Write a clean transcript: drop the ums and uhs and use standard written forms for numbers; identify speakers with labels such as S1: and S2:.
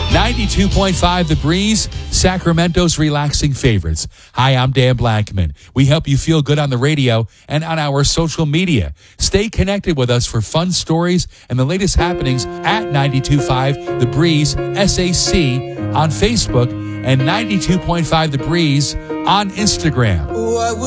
S1: 92.5 The Breeze, Sacramento's relaxing favorites. Hi, I'm Dan Blackman. We help you feel good on the radio and on our social media. Stay connected with us for fun stories and the latest happenings at 92.5 The Breeze SAC on Facebook and 92.5 The Breeze on Instagram.